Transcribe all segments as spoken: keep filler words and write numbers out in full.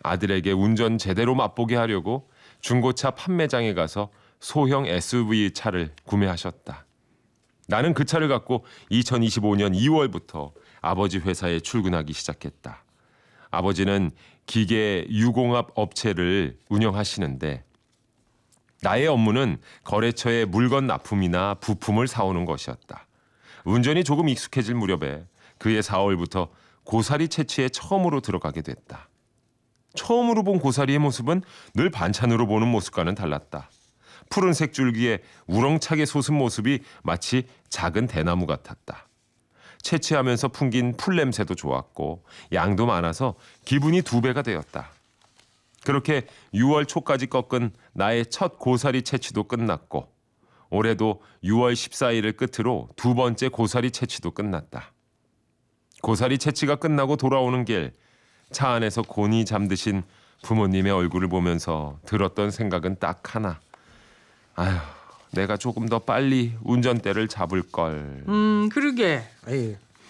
아들에게 운전 제대로 맛보게 하려고 중고차 판매장에 가서 소형 에스유브이 차를 구매하셨다. 나는 그 차를 갖고 이천이십오 년 이월부터 아버지 회사에 출근하기 시작했다. 아버지는 기계 유공업 업체를 운영하시는데 나의 업무는 거래처에 물건 납품이나 부품을 사오는 것이었다. 운전이 조금 익숙해질 무렵에 그해 사월부터 고사리 채취에 처음으로 들어가게 됐다. 처음으로 본 고사리의 모습은 늘 반찬으로 보는 모습과는 달랐다. 푸른색 줄기에 우렁차게 솟은 모습이 마치 작은 대나무 같았다. 채취하면서 풍긴 풀 냄새도 좋았고 양도 많아서 기분이 두 배가 되었다. 그렇게 유월 초까지 꺾은 나의 첫 고사리 채취도 끝났고 올해도 유월 십사일을 끝으로 두 번째 고사리 채취도 끝났다. 고사리 채취가 끝나고 돌아오는 길 차 안에서 곤히 잠드신 부모님의 얼굴을 보면서 들었던 생각은 딱 하나. 아휴, 내가 조금 더 빨리 운전대를 잡을 걸. 음, 그러게. 에이.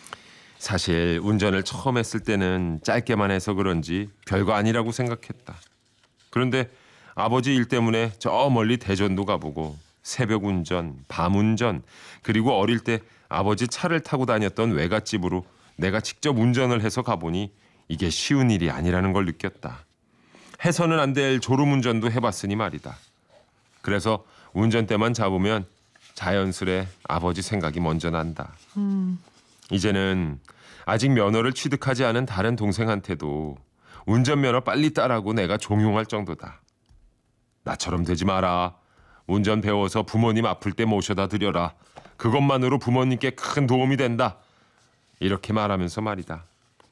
사실 운전을 처음 했을 때는 짧게만 해서 그런지 별거 아니라고 생각했다. 그런데 아버지 일 때문에 저 멀리 대전도 가보고 새벽 운전, 밤 운전, 그리고 어릴 때 아버지 차를 타고 다녔던 외갓집으로 내가 직접 운전을 해서 가보니 이게 쉬운 일이 아니라는 걸 느꼈다. 해서는 안 될 졸음운전도 해봤으니 말이다. 그래서 운전대만 잡으면 자연스레 아버지 생각이 먼저 난다. 음. 이제는 아직 면허를 취득하지 않은 다른 동생한테도 운전면허 빨리 따라고 내가 종용할 정도다. 나처럼 되지 마라. 운전 배워서 부모님 아플 때 모셔다 드려라. 그것만으로 부모님께 큰 도움이 된다. 이렇게 말하면서 말이다.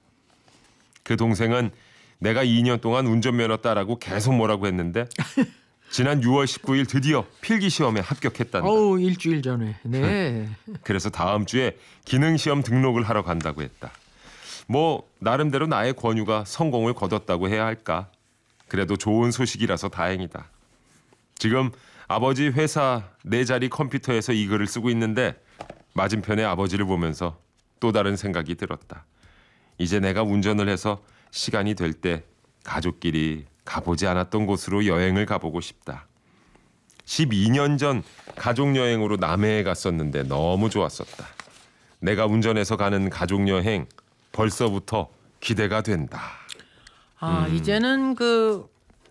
그 동생은 내가 이 년 동안 운전면허 따라고 계속 뭐라고 했는데 지난 유월 십구일 드디어 필기시험에 합격했단다. 어우, 일주일 전에. 네. 그래서 다음 주에 기능시험 등록을 하러 간다고 했다. 뭐 나름대로 나의 권유가 성공을 거뒀다고 해야 할까. 그래도 좋은 소식이라서 다행이다. 지금 아버지 회사 네 자리 컴퓨터에서 이 글을 쓰고 있는데 맞은편에 아버지를 보면서 또 다른 생각이 들었다. 이제 내가 운전을 해서 시간이 될 때 가족끼리 가보지 않았던 곳으로 여행을 가보고 싶다. 십이 년 전 가족여행으로 남해에 갔었는데 너무 좋았었다. 내가 운전해서 가는 가족여행 벌써부터 기대가 된다. 아, 음. 이제는 그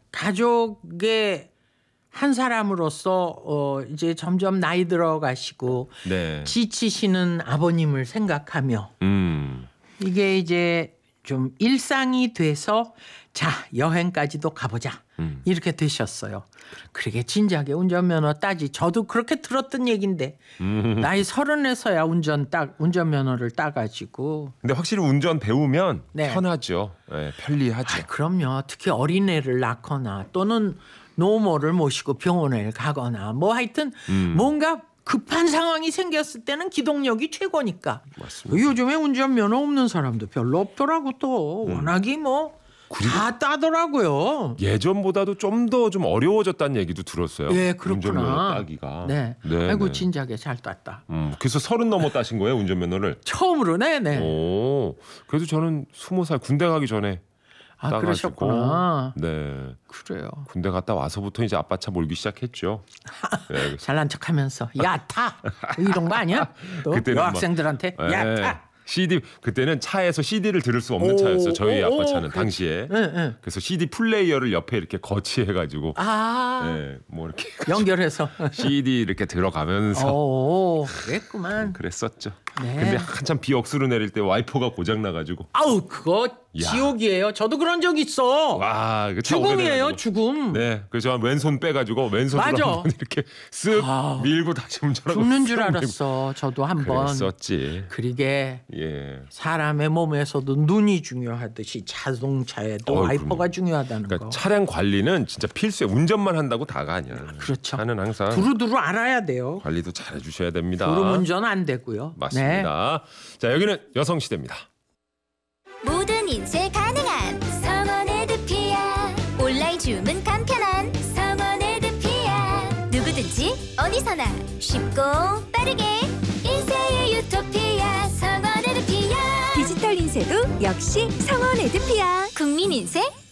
가족의 한 사람으로서 어 이제 점점 나이 들어가시고 네. 지치시는 아버님을 생각하며 음. 이게 이제 좀 일상이 돼서 자, 여행까지도 가보자. 음. 이렇게 되셨어요. 그러게 진작에 운전면허 따지. 저도 그렇게 들었던 얘긴데 음. 나이 서른에서야 운전 딱 운전면허를 따가지고. 근데 확실히 운전 배우면 네. 편하죠. 네, 편리하죠. 아, 그럼요. 특히 어린애를 낳거나 또는 노모를 모시고 병원에 가거나 뭐 하여튼 음. 뭔가 급한 상황이 생겼을 때는 기동력이 최고니까. 맞습니다. 요즘에 운전면허 없는 사람도 별로 없더라고 또. 음. 워낙이 뭐 다 따더라고요. 예전보다도 좀 더 좀 어려워졌다는 얘기도 들었어요. 예, 그렇구나. 운전면허 따기가. 네. 네, 아이고 네. 진작에 잘 땄다. 음, 그래서 서른 넘어 따신 거예요, 운전면허를? 처음으로 네네. 오, 그래도 저는 스무 살 군대 가기 전에 아, 따가지고. 그러셨구나. 네. 그래요. 군대 갔다 와서부터 이제 아빠 차 몰기 시작했죠. 네, 그래서 잘난 척하면서 야 타 이런 거 아니야? 또 그때는 여학생들한테 막, 야 예, 타. 씨디 그때는 차에서 씨디를 들을 수 없는 오, 차였어요. 저희 오, 아빠 오, 차는 그래. 당시에. 네, 네. 그래서 씨디 플레이어를 옆에 이렇게 거치해가지고, 아 네, 뭐 이렇게 연결해서. 씨디 이렇게 들어가면서 오, 그랬구만. 그랬었죠. 네. 근데 한참 비 억수로 내릴 때 와이퍼가 고장 나가지고. 아우 그거 야. 지옥이에요. 저도 그런 적 있어. 와, 그 차 죽음이에요, 오래돼가지고. 죽음. 네, 그래서 한 왼손 빼가지고 왼손으로 맞아. 한번 이렇게 쓱 아. 밀고 다시 운전하고. 죽는 줄 쓱 밀고. 알았어. 저도 한번. 그랬었지. 그러게 예. 사람의 몸에서도 눈이 중요하듯이 자동차에도 어우, 와이퍼가 그럼요. 중요하다는 그러니까 거. 차량 관리는 진짜 필수예요. 운전만 한다고 다가 아니야. 그렇죠. 차는 항상 두루두루 알아야 돼요. 관리도 잘 해주셔야 됩니다. 졸음운전 안 되고요. 네. 맞습니다. 자, 여기는 여성시대입니다. 모든 인쇄 가능한 성원 에드피아. 온라인 주문 간편한 성원 에드피아. 누구든지 어디서나 쉽고 빠르게 인쇄의 유토피아 성원 에드피아. 디지털 인쇄도 역시 성원 에드피아. 국민 인쇄